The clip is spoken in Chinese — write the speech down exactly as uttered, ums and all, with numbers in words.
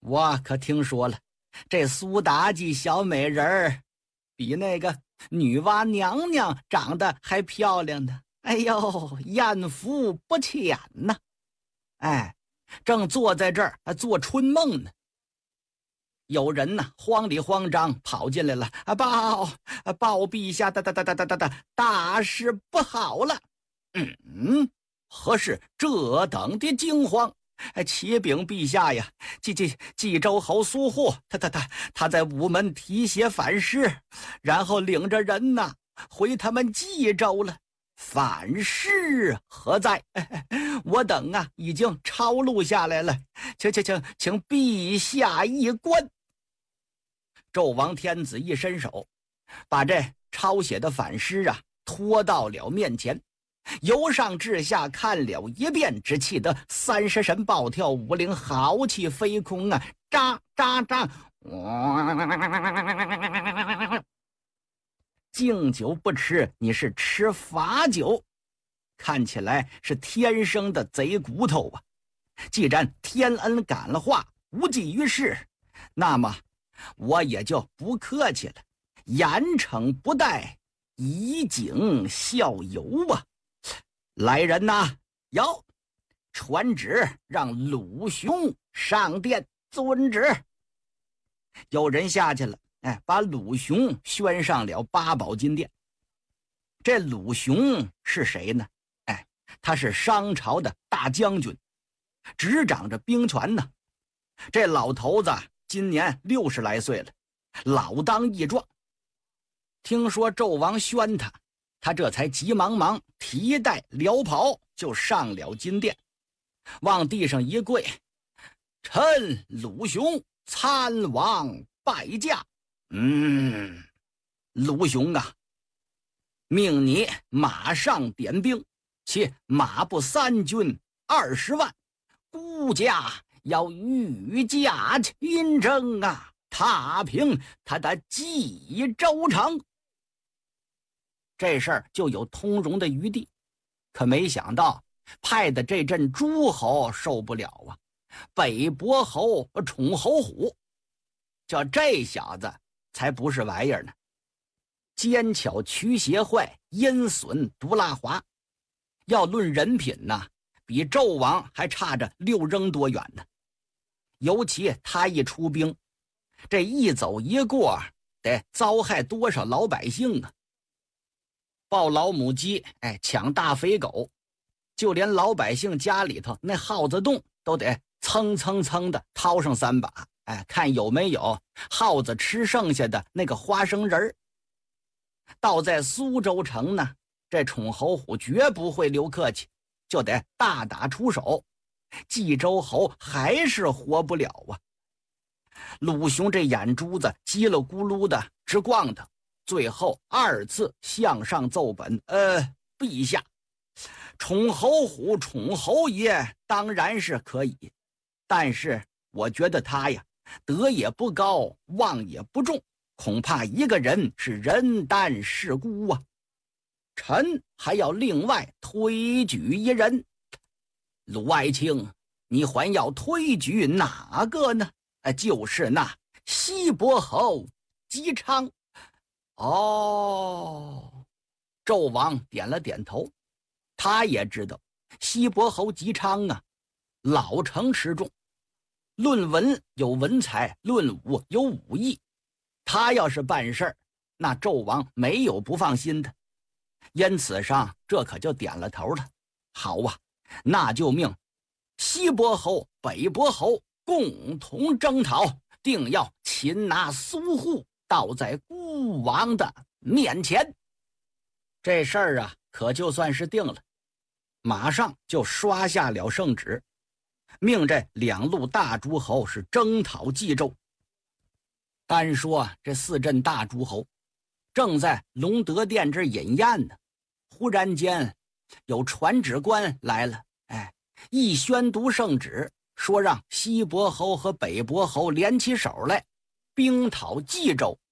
我可听说了，这苏妲己小美人儿比那个女娲娘娘长得还漂亮呢。哎呦，艳福不浅呐！哎，正坐在这儿做春梦呢，有人呢慌里慌张跑进来了，啊，报报陛下，大大大大大大大大事不好了！嗯，何事这等的惊慌？启禀陛下呀，冀冀冀州侯苏护，他他他他在午门提携反诗，然后领着人呐回他们冀州了。反诗何在？我等啊已经抄录下来了，请请请请陛下一观。纣王天子一伸手，把这抄写的反诗啊拖到了面前，由上至下看了一遍，只气得三十神暴跳，五灵豪气飞空啊！喳喳喳，敬酒不吃，你是吃罚酒，看起来是天生的贼骨头啊！既然天恩感了化，无济于事，那么我也就不客气了，严惩不贷，以儆效尤啊！来人呐，有传旨让鲁雄上殿遵旨。有人下去了，哎，把鲁雄宣上了八宝金殿。这鲁雄是谁呢？哎，他是商朝的大将军，执掌着兵权呢。这老头子今年六十来岁了，老当益壮。听说纣王宣他，他这才急忙忙提带辽袍就上了金殿，往地上一跪：“臣鲁雄参王拜驾。”嗯，鲁雄啊，命你马上点兵，且马步三军二十万，孤家要御驾亲征啊，踏平他的冀州城。这事儿就有通融的余地，可没想到派的这阵诸侯受不了啊，北伯侯宠侯虎，叫这小子才不是玩意儿呢，奸巧曲邪坏，阴损毒辣滑，要论人品呢，比纣王还差着六扔多远呢。尤其他一出兵，这一走一过，得遭害多少老百姓啊！抱老母鸡，哎，抢大肥狗，就连老百姓家里头那耗子洞都得蹭蹭蹭的掏上三把，哎，看有没有耗子吃剩下的那个花生仁儿。倒在苏州城呢，这宠侯虎绝不会留客气，就得大打出手，冀州侯还是活不了啊。鲁雄这眼珠子叽里咕噜的直逛腾，最后二次向上奏本：呃，陛下，宠侯虎宠侯爷当然是可以，但是我觉得他呀，德也不高，望也不重，恐怕一个人是人单势孤啊。臣还要另外推举一人。鲁爱卿，你还要推举哪个呢？就是那西伯侯姬昌。哦，纣王点了点头，他也知道西伯侯姬昌啊，老成持重，论文有文采，论武有武艺，他要是办事儿，那纣王没有不放心的。因此上这可就点了头了。好啊，那就命西伯侯、北伯侯共同征讨，定要擒拿苏护，倒在孤王的面前。这事儿啊，可就算是定了，马上就刷下了圣旨，命这两路大诸侯是征讨冀州。单说这四镇大诸侯正在隆德殿这饮宴呢，忽然间有传旨官来了，哎，一宣读圣旨，说让西伯侯和北伯侯联起手来，兵讨冀州，